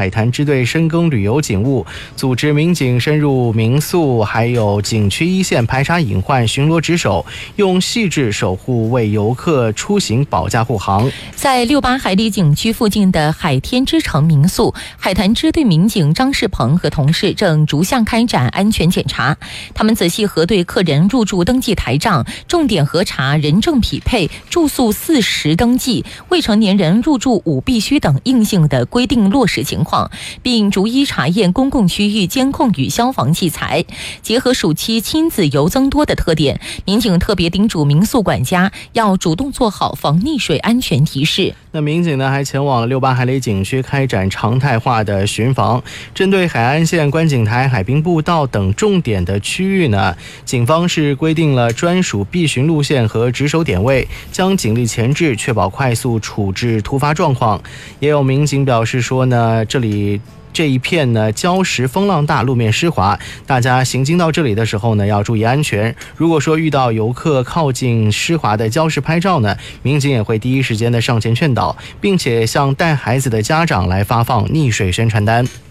海滩支队深耕旅游警务，组织民警深入民宿还有景区一线排查隐患，巡逻值守，用细致守护为游客出行保驾护航。 在68海里景区附近的海天之城民宿，海滩支队民警张世鹏和同事正逐项开展安全检查。他们仔细核对客人入住登记台账，重点核查人证匹配、住宿40登记、未成年人入住5必须等硬性的规定落实情况，并逐一查验公共区域监控与消防器材。结合暑期亲子游增多的特点，民警特别叮嘱民宿管家要主动做好防溺水安全提示。 那民警呢还前往68海里景区开展常态化的巡防，针对海岸线、观景台、海滨步道等重点的区域呢，警方是规定了专属必巡路线和值守点位，将警力前置，确保快速处置突发状况。也有民警表示说呢，这一片呢礁石风浪大，路面湿滑，大家行经到这里的时候呢要注意安全。如果说遇到游客靠近湿滑的礁石拍照呢，民警也会第一时间的上前劝导，并且向带孩子的家长来发放溺水宣传单。